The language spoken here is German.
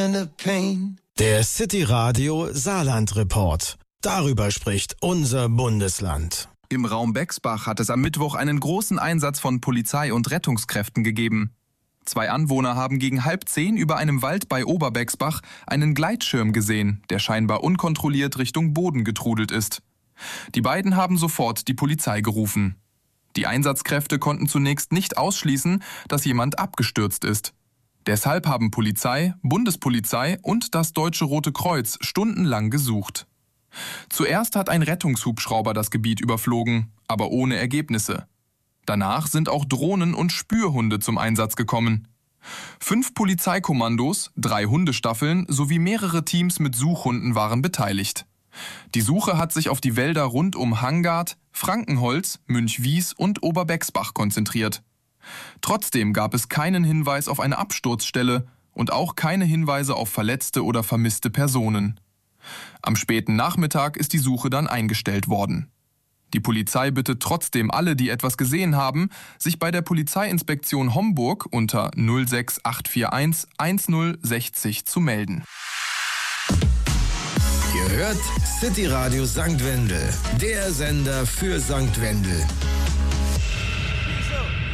Der City Radio Saarland Report. Darüber spricht unser Bundesland. Im Raum Bexbach hat es am Mittwoch einen großen Einsatz von Polizei und Rettungskräften gegeben. 2 Anwohner haben gegen 9:30 über einem Wald bei Oberbexbach einen Gleitschirm gesehen, der scheinbar unkontrolliert Richtung Boden getrudelt ist. Die beiden haben sofort die Polizei gerufen. Die Einsatzkräfte konnten zunächst nicht ausschließen, dass jemand abgestürzt ist. Deshalb haben Polizei, Bundespolizei und das Deutsche Rote Kreuz stundenlang gesucht. Zuerst hat ein Rettungshubschrauber das Gebiet überflogen, aber ohne Ergebnisse. Danach sind auch Drohnen und Spürhunde zum Einsatz gekommen. 5 Polizeikommandos, 3 Hundestaffeln sowie mehrere Teams mit Suchhunden waren beteiligt. Die Suche hat sich auf die Wälder rund um Hangard, Frankenholz, Münchwies und Oberbexbach konzentriert. Trotzdem gab es keinen Hinweis auf eine Absturzstelle und auch keine Hinweise auf verletzte oder vermisste Personen. Am späten Nachmittag ist die Suche dann eingestellt worden. Die Polizei bittet trotzdem alle, die etwas gesehen haben, sich bei der Polizeiinspektion Homburg unter 06841 1060 zu melden. Ihr hört City Radio St. Wendel, der Sender für St. Wendel.